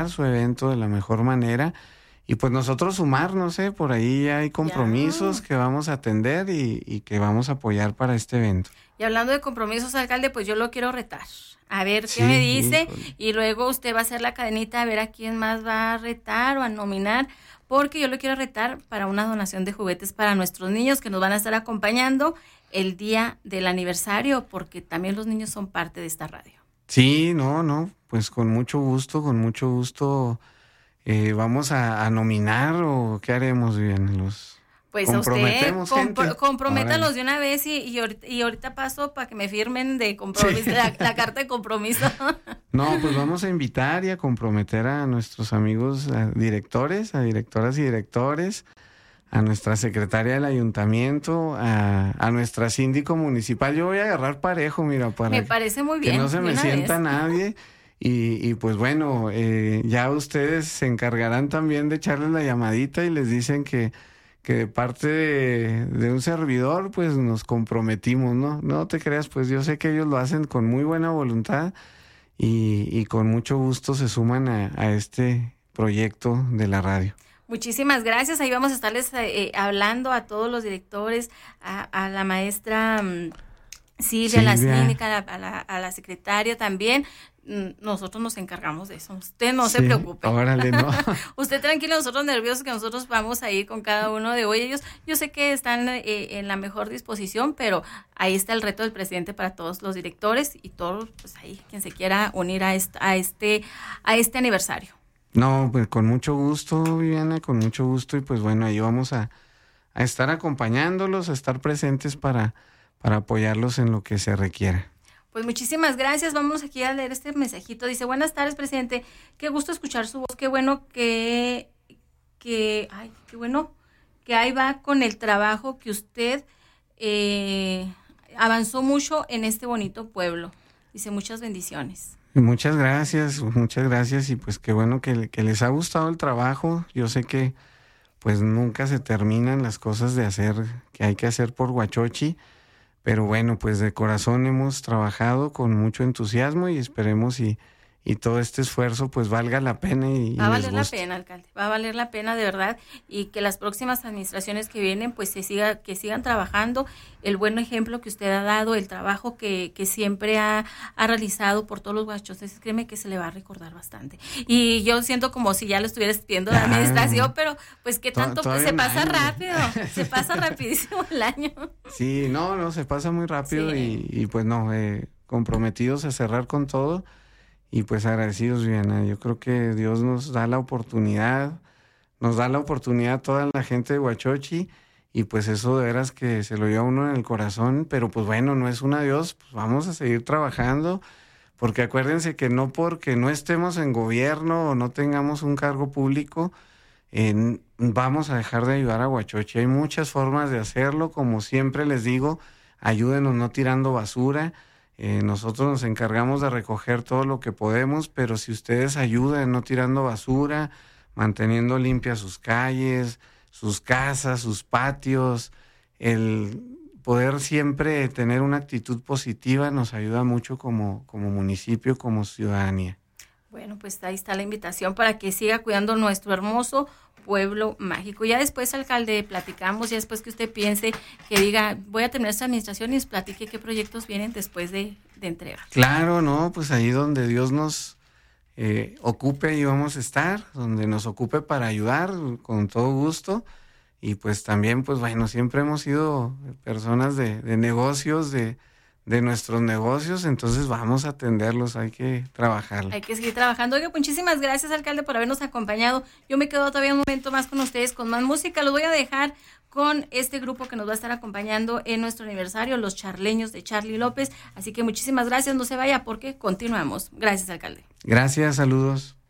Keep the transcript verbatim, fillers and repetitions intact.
su evento de la mejor manera y pues nosotros sumarnos, ¿eh? Por ahí hay compromisos ya. que vamos a atender y, y que vamos a apoyar para este evento. Y hablando de compromisos, alcalde, pues yo lo quiero retar. A ver qué sí, me dice híjole. Y luego usted va a hacer la cadenita a ver a quién más va a retar o a nominar, porque yo lo quiero retar para una donación de juguetes para nuestros niños que nos van a estar acompañando el día del aniversario, porque también los niños son parte de esta radio. Sí, no, no, pues con mucho gusto, con mucho gusto eh, vamos a, a nominar o ¿qué haremos bien? Los Pues a usted, comp- comprométalos de una vez y, y, ahorita, y ahorita paso para que me firmen de compromiso, sí. la, la carta de compromiso. No, pues vamos a invitar y a comprometer a nuestros amigos a directores, a directoras y directores, a nuestra secretaria del ayuntamiento, a, a nuestra síndico municipal. Yo voy a agarrar parejo, mira, para me parece muy bien, que no se me sienta vez. nadie. Y, y pues bueno, eh, ya ustedes se encargarán también de echarles la llamadita y les dicen que que de parte de, de un servidor, pues nos comprometimos, ¿no? No te creas, pues yo sé que ellos lo hacen con muy buena voluntad y, y con mucho gusto se suman a, a este proyecto de la radio. Muchísimas gracias, ahí vamos a estarles eh, hablando a todos los directores, a, a la maestra um, Silvia, Silvia, a la clínica, a la, a la secretaria también. Nosotros nos encargamos de eso, usted no sí, se preocupe. Órale, no. Usted tranquilo, nosotros nerviosos que nosotros vamos a ir con cada uno de hoy. Ellos, yo sé que están eh, en la mejor disposición, pero ahí está el reto del presidente para todos los directores y todos, pues ahí, quien se quiera unir a este, a este, a este aniversario. No, pues con mucho gusto, Viviana, con mucho gusto, y pues bueno, ahí vamos a, a estar acompañándolos, a estar presentes para, para apoyarlos en lo que se requiera. Pues muchísimas gracias, vamos aquí a leer este mensajito. Dice, buenas tardes, presidente, qué gusto escuchar su voz, qué bueno que, que, ay, qué bueno que ahí va con el trabajo que usted eh, avanzó mucho en este bonito pueblo. Dice, muchas bendiciones. Muchas gracias, muchas gracias, y pues qué bueno que, que les ha gustado el trabajo. Yo sé que pues nunca se terminan las cosas de hacer, que hay que hacer por Huachochi. Pero bueno, pues de corazón hemos trabajado con mucho entusiasmo y esperemos y, y todo este esfuerzo pues valga la pena y, va a y valer la pena, alcalde, va a valer la pena de verdad, y que las próximas administraciones que vienen pues se siga, que sigan trabajando, el buen ejemplo que usted ha dado, el trabajo que, que siempre ha, ha realizado por todos los huachotes, créeme que se le va a recordar bastante. Y yo siento como si ya lo estuviera pidiendo la administración, pero pues qué tanto, pues se pasa año. rápido, se pasa rapidísimo el año. Sí, no, no, se pasa muy rápido sí. y, y pues no, eh, comprometidos a cerrar con todo. Y pues agradecidos, Viviana. Yo creo que Dios nos da la oportunidad, nos da la oportunidad a toda la gente de Huachochi, y pues eso de veras que se lo lleva uno en el corazón, pero pues bueno, no es un adiós, pues vamos a seguir trabajando, porque acuérdense que no porque no estemos en gobierno o no tengamos un cargo público, eh, vamos a dejar de ayudar a Huachochi. Hay muchas formas de hacerlo, como siempre les digo, ayúdenos no tirando basura. Eh, nosotros nos encargamos de recoger todo lo que podemos, pero si ustedes ayudan no tirando basura, manteniendo limpias sus calles, sus casas, sus patios, el poder siempre tener una actitud positiva nos ayuda mucho como, como municipio, como ciudadanía. Bueno, pues ahí está la invitación para que siga cuidando nuestro hermoso pueblo mágico. Ya después, alcalde, platicamos, ya después que usted piense, que diga, voy a terminar esta administración, y les platique qué proyectos vienen después de, de entrega. Claro, no, pues ahí donde Dios nos eh, ocupe, ahí vamos a estar, donde nos ocupe para ayudar, con todo gusto. Y pues también, pues bueno, siempre hemos sido personas de, de negocios, de de nuestros negocios, entonces vamos a atenderlos, hay que trabajar. Hay que seguir trabajando. Oiga, muchísimas gracias, alcalde, por habernos acompañado. Yo me quedo todavía un momento más con ustedes, con más música. Los voy a dejar con este grupo que nos va a estar acompañando en nuestro aniversario, Los Charleños de Charly López. Así que muchísimas gracias, no se vaya porque continuamos. Gracias, alcalde. Gracias, saludos.